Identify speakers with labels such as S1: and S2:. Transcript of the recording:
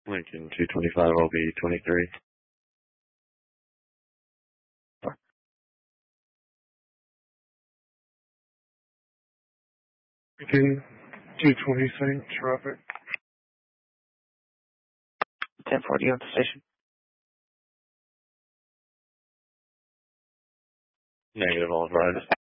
S1: Lincoln 225, I'll be 23.
S2: Lincoln 220, same traffic.
S3: 1040 on the station.
S1: Negative, all rise.